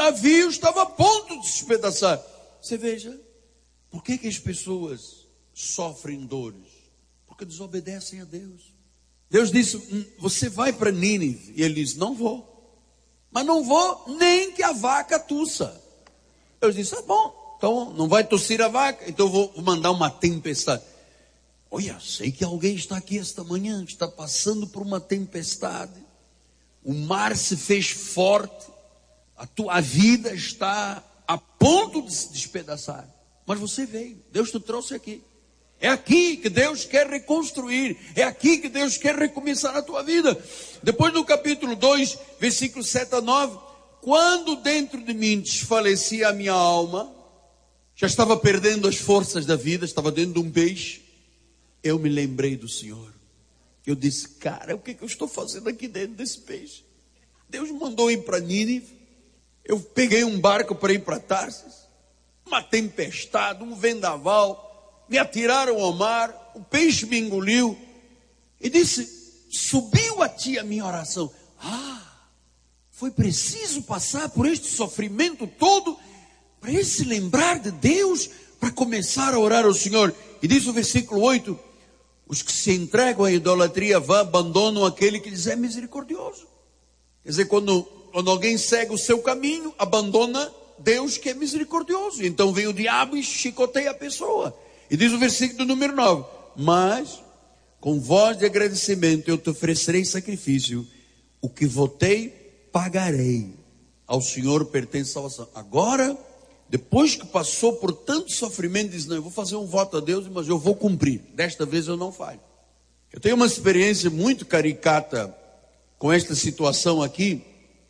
navio estava a ponto de se despedaçar. Você veja, por que as pessoas sofrem dores? Porque desobedecem a Deus. Deus disse, você vai para Nínive. E ele disse, não vou. Mas não vou nem que a vaca tussa. Deus disse, tá bom, então não vai tossir a vaca, então eu vou mandar uma tempestade. Olha, sei que alguém está aqui esta manhã, que está passando por uma tempestade. O mar se fez forte, a tua vida está a ponto de se despedaçar. Mas você veio, Deus te trouxe aqui. É aqui que Deus quer reconstruir, é aqui que Deus quer recomeçar a tua vida. Depois do capítulo 2, versículos 7 a 9, quando dentro de mim desfalecia a minha alma, já estava perdendo as forças da vida, estava dentro de um peixe, eu me lembrei do Senhor. Eu disse, cara, o que eu estou fazendo aqui dentro desse peixe? Deus me mandou ir para Nínive, eu peguei um barco para ir para Tarsis, uma tempestade, um vendaval, me atiraram ao mar, o peixe me engoliu, e disse, subiu a ti a minha oração. Foi preciso passar por este sofrimento todo, para ele se lembrar de Deus, para começar a orar ao Senhor. E diz o versículo 8, os que se entregam à idolatria abandonam aquele que lhes é misericordioso. Quer dizer, quando alguém segue o seu caminho, abandona Deus que é misericordioso. Então vem o diabo e chicoteia a pessoa. E diz o versículo número 9, mas com voz de agradecimento eu te oferecerei sacrifício, o que votei pagarei, ao Senhor pertence a salvação. Agora, depois que passou por tanto sofrimento, diz, não, eu vou fazer um voto a Deus, mas eu vou cumprir, desta vez eu não falho. Eu tenho uma experiência muito caricata com esta situação aqui,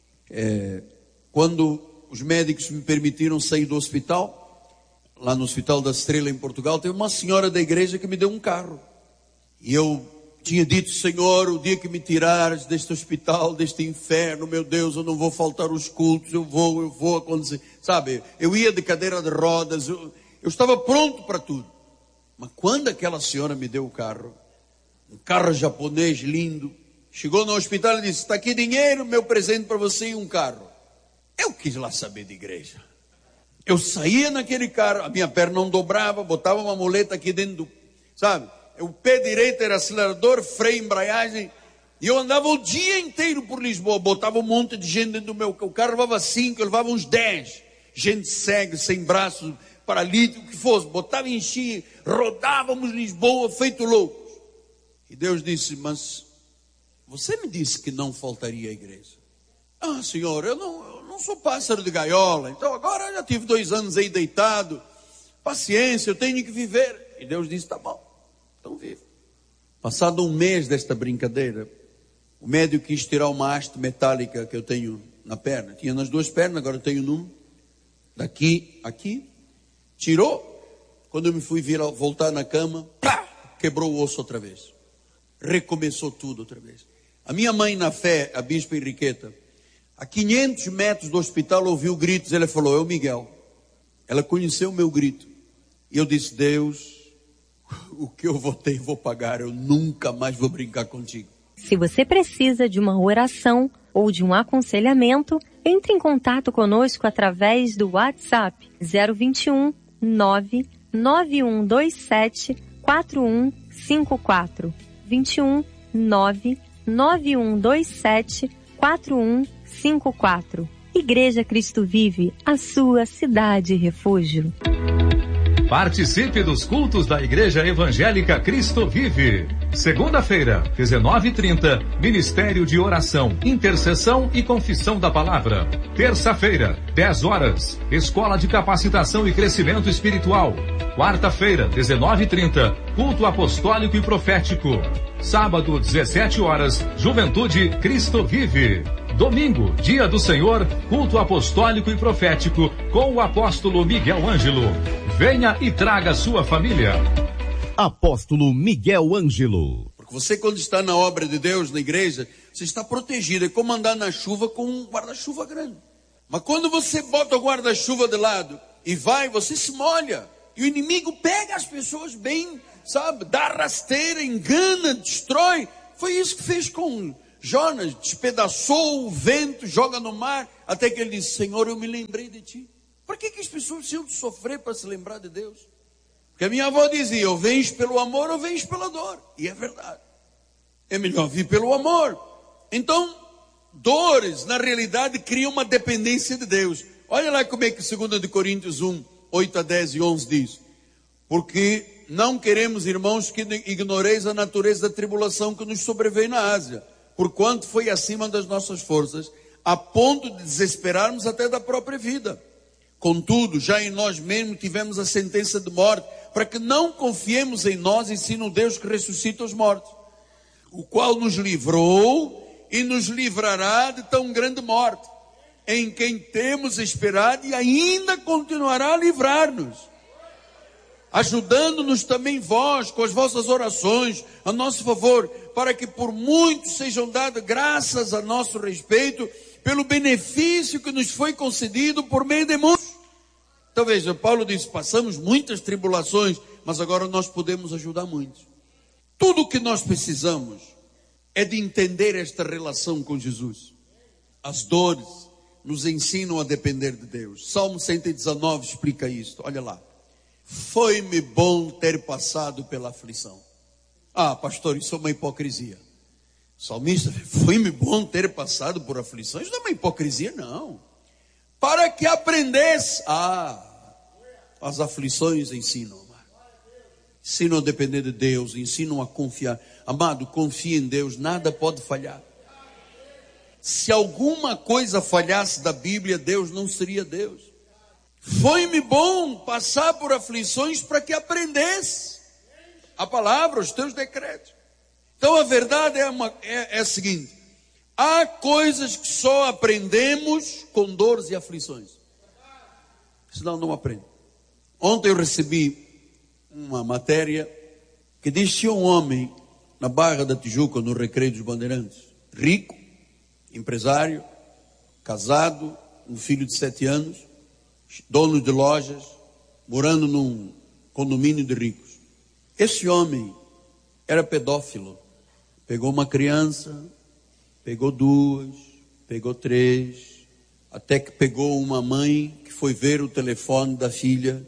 quando os médicos me permitiram sair do hospital, lá no Hospital da Estrela em Portugal, teve uma senhora da igreja que me deu um carro, e eu tinha dito, Senhor, o dia que me tirares deste hospital, deste inferno, meu Deus, eu não vou faltar os cultos, eu vou acontecer, sabe, eu ia de cadeira de rodas, eu estava pronto para tudo. Mas quando aquela senhora me deu o carro, um carro japonês lindo, chegou no hospital e disse, está aqui dinheiro, meu presente para você e um carro. Eu quis lá saber de igreja. Eu saía naquele carro, a minha perna não dobrava, botava uma muleta aqui dentro sabe, o pé direito era acelerador, freio, embreagem, e eu andava o dia inteiro por Lisboa, botava um monte de gente dentro do meu carro, o carro levava 5, eu levava uns 10, gente cega, sem braços, paralítico, o que fosse, botava e enchia, rodávamos Lisboa, feito loucos. E Deus disse, mas você me disse que não faltaria a igreja. Senhor, eu não sou pássaro de gaiola, então agora eu já tive 2 anos aí deitado, paciência, eu tenho que viver. E Deus disse, tá bom. Então vive. Passado um mês desta brincadeira, o médico quis tirar uma haste metálica que eu tenho na perna. Tinha nas 2 pernas, agora eu tenho numa. Daqui, aqui. Tirou. Quando eu me fui voltar na cama, quebrou o osso outra vez. Recomeçou tudo outra vez. A minha mãe na fé, a bispa Henriqueta, a 500 metros do hospital ouviu gritos. Ela falou, é o Miguel. Ela conheceu o meu grito. E eu disse, Deus, o que eu votei vou pagar, eu nunca mais vou brincar contigo. Se você precisa de uma oração ou de um aconselhamento, entre em contato conosco através do WhatsApp 021 99127 4154 21 99127 4154. Igreja Cristo Vive, a sua cidade refúgio. Participe dos cultos da Igreja Evangélica Cristo Vive. Segunda-feira, 19h30, Ministério de Oração, Intercessão e Confissão da Palavra. Terça-feira, 10 horas, Escola de Capacitação e Crescimento Espiritual. Quarta-feira, 19h30, Culto Apostólico e Profético. Sábado, 17 horas, Juventude Cristo Vive. Domingo, Dia do Senhor, Culto Apostólico e Profético, com o apóstolo Miguel Ângelo. Venha e traga sua família. Apóstolo Miguel Ângelo. Porque você, quando está na obra de Deus, na igreja, você está protegido. É como andar na chuva com um guarda-chuva grande. Mas quando você bota o guarda-chuva de lado e vai, você se molha. E o inimigo pega as pessoas bem, sabe, dá rasteira, engana, destrói. Foi isso que fez com Jonas, despedaçou o vento, joga no mar, Até que ele disse: Senhor, eu me lembrei de ti. Para que as pessoas precisam de sofrer para se lembrar de Deus? Porque a minha avó dizia: ou vens pelo amor ou vens pela dor. E é verdade. É melhor vir pelo amor. Então, dores, na realidade, criam uma dependência de Deus. Olha lá como é que 2 Coríntios 1, 8 a 10 e 11 diz: porque não queremos, irmãos, que ignoreis a natureza da tribulação que nos sobreveio na Ásia, porquanto foi acima das nossas forças, a ponto de desesperarmos até da própria vida. Contudo, já em nós mesmos tivemos a sentença de morte, para que não confiemos em nós, e sim no Deus que ressuscita os mortos, o qual nos livrou e nos livrará de tão grande morte, em quem temos esperado e ainda continuará a livrar-nos, ajudando-nos também vós, com as vossas orações, a nosso favor, para que por muitos sejam dadas graças a nosso respeito, pelo benefício que nos foi concedido por meio de muitos. Então veja, Paulo diz: passamos muitas tribulações, mas agora nós podemos ajudar muitos. Tudo o que nós precisamos é de entender esta relação com Jesus. As dores nos ensinam a depender de Deus. Salmo 119 explica isso, olha lá. Foi-me bom ter passado pela aflição. Ah, pastor, isso é uma hipocrisia. Salmista, foi-me bom ter passado por aflições. Isso não é uma hipocrisia, não. Para que aprendesse. As aflições ensinam, amado. Ensinam a depender de Deus, ensinam a confiar. Amado, confie em Deus, nada pode falhar. Se alguma coisa falhasse da Bíblia, Deus não seria Deus. Foi-me bom passar por aflições para que aprendesse a palavra, os teus decretos. Então a verdade é a seguinte: há coisas que só aprendemos com dores e aflições, senão não aprende. Ontem eu recebi uma matéria que diz que um homem na Barra da Tijuca, no Recreio dos Bandeirantes, rico, empresário, casado, um filho de 7 anos, dono de lojas, morando num condomínio de ricos. Esse homem era pedófilo. Pegou uma criança, pegou 2, pegou 3, até que pegou uma mãe que foi ver o telefone da filha,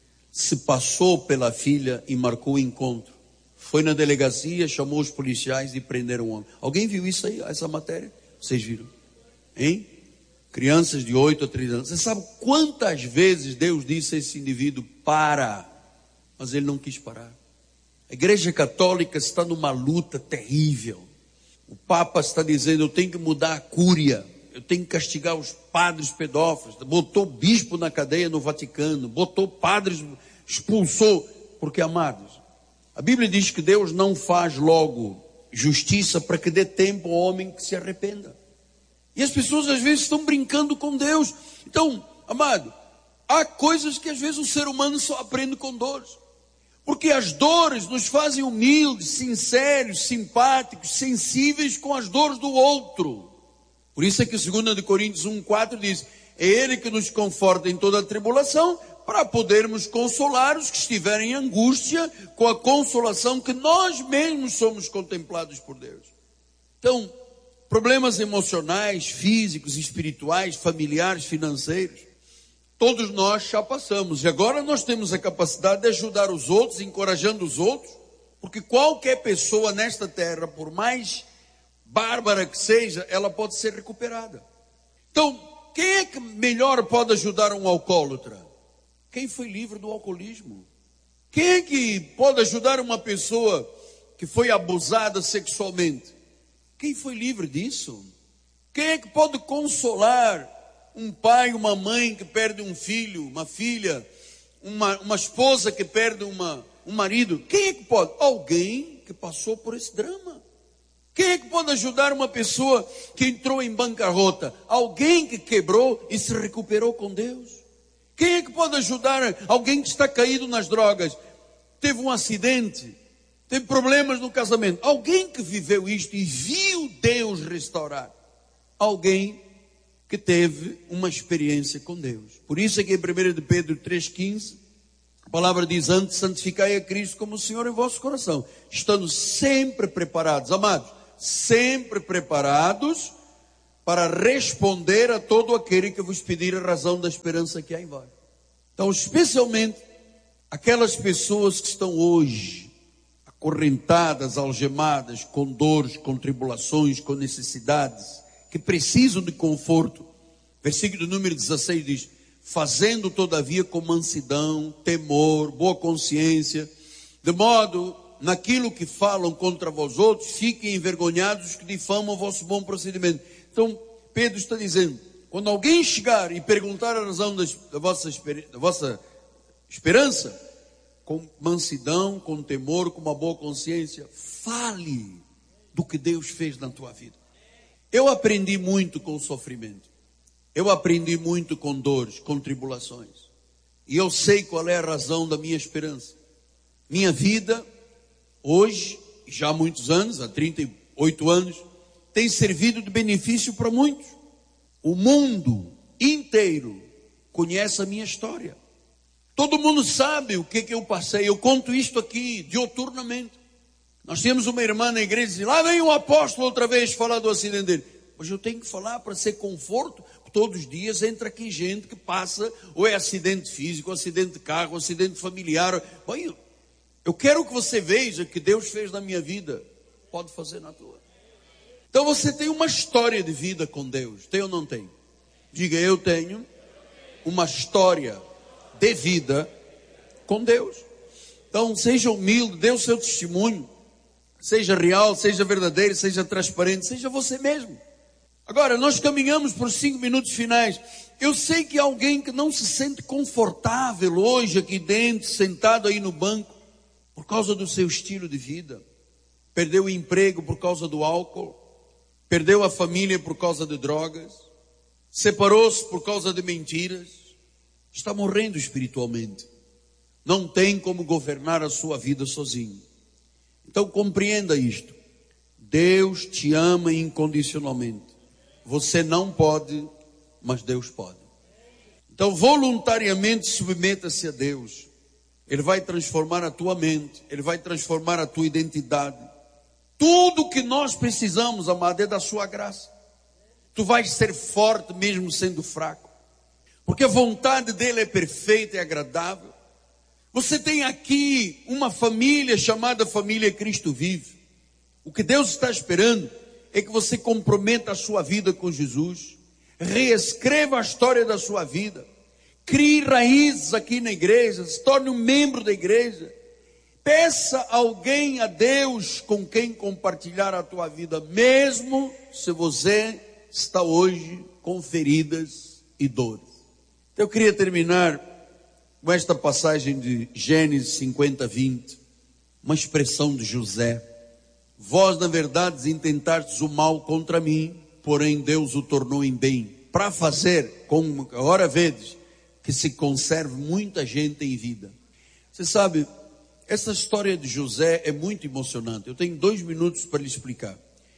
se passou pela filha e marcou o encontro. Foi na delegacia, chamou os policiais e prenderam o homem. Alguém viu isso aí, essa matéria? Vocês viram? Hein? Crianças de 8 a 13 anos. Você sabe quantas vezes Deus disse a esse indivíduo: para, mas ele não quis parar. A Igreja Católica está numa luta terrível. O Papa está dizendo: eu tenho que mudar a cúria, eu tenho que castigar os padres pedófilos. Botou bispo na cadeia no Vaticano, botou padres, expulsou. Porque, amados, a Bíblia diz que Deus não faz logo justiça para que dê tempo ao homem que se arrependa. E as pessoas às vezes estão brincando com Deus. Então, amado, há coisas que às vezes o ser humano só aprende com dores. Porque as dores nos fazem humildes, sinceros, simpáticos, sensíveis com as dores do outro. Por isso é que 2 Coríntios 1,4 diz: é Ele que nos conforta em toda a tribulação, para podermos consolar os que estiverem em angústia, com a consolação que nós mesmos somos contemplados por Deus. Então, problemas emocionais, físicos, espirituais, familiares, financeiros, todos nós já passamos. E agora nós temos a capacidade de ajudar os outros, encorajando os outros, porque qualquer pessoa nesta terra, por mais bárbara que seja, ela pode ser recuperada. Então, quem é que melhor pode ajudar um alcoólatra? Quem foi livre do alcoolismo? Quem é que pode ajudar uma pessoa que foi abusada sexualmente? Quem foi livre disso? Quem é que pode consolar um pai, uma mãe que perde um filho, uma filha, uma esposa que perde um marido? Quem é que pode? Alguém que passou por esse drama. Quem é que pode ajudar uma pessoa que entrou em bancarrota? Alguém que quebrou e se recuperou com Deus. Quem é que pode ajudar alguém que está caído nas drogas? Teve um acidente, teve problemas no casamento. Alguém que viveu isto e viu Deus restaurar. Alguém que teve uma experiência com Deus. Por isso é que em 1 de Pedro 3,15, a palavra diz: antes santificai a Cristo como o Senhor em vosso coração, estando sempre preparados, amados, sempre preparados para responder a todo aquele que vos pedir a razão da esperança que há em vós. Então, especialmente aquelas pessoas que estão hoje acorrentadas, algemadas, com dores, com tribulações, com necessidades, que precisam de conforto. Versículo número 16 diz: fazendo todavia com mansidão, temor, boa consciência, de modo, naquilo que falam contra vós outros, fiquem envergonhados os que difamam o vosso bom procedimento. Então, Pedro está dizendo, quando alguém chegar e perguntar a razão da vossa esperança, com mansidão, com temor, com uma boa consciência, fale do que Deus fez na tua vida. Eu aprendi muito com o sofrimento. Eu aprendi muito com dores, com tribulações. E eu sei qual é a razão da minha esperança. Minha vida, hoje, já há muitos anos, há 38 anos, tem servido de benefício para muitos. O mundo inteiro conhece a minha história. Todo mundo sabe o que eu passei. Eu conto isto aqui dioturnamente. Nós temos uma irmã na igreja e diz, lá vem o apóstolo outra vez falar do acidente dele. Mas eu tenho que falar para ser conforto. Todos os dias entra aqui gente que passa, ou é acidente físico, ou acidente de carro, ou acidente familiar. Bom, eu quero que você veja que Deus fez na minha vida. Pode fazer na tua. Então você tem uma história de vida com Deus. Tem ou não tem? Diga, eu tenho uma história de vida com Deus. Então seja humilde, dê o seu testemunho. Seja real, seja verdadeiro, seja transparente, seja você mesmo. Agora, nós caminhamos por 5 minutos finais. Eu sei que alguém que não se sente confortável hoje aqui dentro, sentado aí no banco, por causa do seu estilo de vida. Perdeu o emprego por causa do álcool. Perdeu a família por causa de drogas. Separou-se por causa de mentiras. Está morrendo espiritualmente. Não tem como governar a sua vida sozinho. Então compreenda isto. Deus te ama incondicionalmente. Você não pode, mas Deus pode. Então voluntariamente submeta-se a Deus. Ele vai transformar a tua mente. Ele vai transformar a tua identidade. Tudo que nós precisamos, amado, é da sua graça. Tu vais ser forte mesmo sendo fraco. Porque a vontade dele é perfeita e agradável. Você tem aqui uma família chamada Família Cristo Vive. O que Deus está esperando é que você comprometa a sua vida com Jesus. Reescreva a história da sua vida. Crie raízes aqui na igreja. Se torne um membro da igreja. Peça alguém a Deus com quem compartilhar a tua vida. Mesmo se você está hoje com feridas e dores. Eu queria terminar com esta passagem de Gênesis 50, 20. Uma expressão de José. Vós, na verdade, intentastes o mal contra mim, porém Deus o tornou em bem, para fazer, como agora vedes, que se conserve muita gente em vida. Você sabe, essa história de José é muito emocionante. Eu tenho 2 minutos para lhe explicar.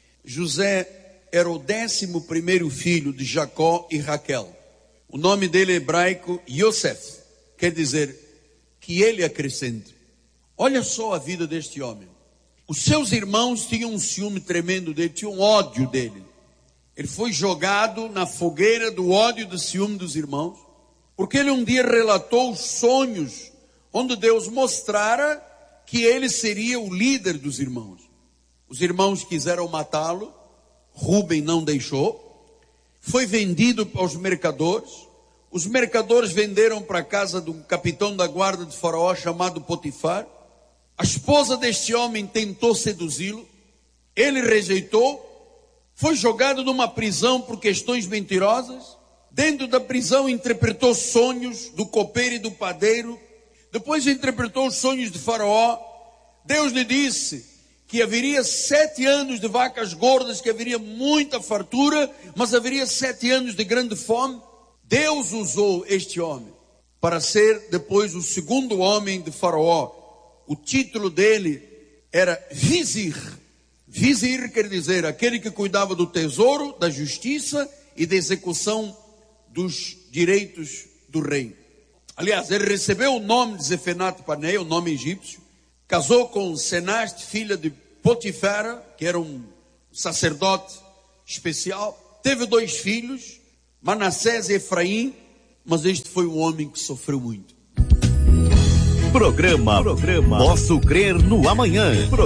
José era o 11º filho de Jacó e Raquel. O nome dele é hebraico Yosef, quer dizer que ele acrescente. Olha só a vida deste homem. Os seus irmãos tinham um ciúme tremendo dele, tinham ódio dele. Ele foi jogado na fogueira do ódio e do ciúme dos irmãos, porque ele um dia relatou os sonhos, onde Deus mostrara que ele seria o líder dos irmãos. Os irmãos quiseram matá-lo, Rúben não deixou, foi vendido aos mercadores. Os mercadores venderam para a casa de um capitão da guarda de Faraó chamado Potifar. A esposa deste homem tentou seduzi-lo, ele rejeitou, foi jogado numa prisão por questões mentirosas. Dentro da prisão interpretou sonhos do copeiro e do padeiro. Depois interpretou os sonhos de Faraó. Deus lhe disse que haveria 7 anos de vacas gordas, que haveria muita fartura, mas haveria 7 anos de grande fome. Deus usou este homem para ser depois o 2º homem de Faraó. O título dele era Vizir. Vizir quer dizer aquele que cuidava do tesouro, da justiça e da execução dos direitos do rei. Aliás, ele recebeu o nome de Zefenat-Paneia, o nome egípcio. Casou com Senaste, filha de Potifar, que era um sacerdote especial. teve 2 filhos, Manassés e Efraim, mas este foi um homem que sofreu muito. Programa Posso Crer no Amanhã.